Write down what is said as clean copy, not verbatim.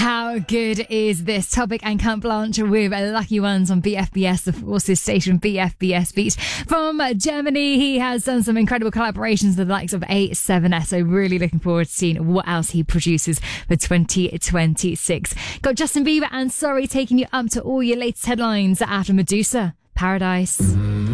How good is this? Topic and Camp Blanche with Lucky Ones on BFBS, the Forces station BFBS Beat. From Germany, he has done some incredible collaborations with the likes of A7S, so really looking forward to seeing what else he produces for 2026. Got Justin Bieber and Sorry taking you up to all your latest headlines after Medusa, Paradise.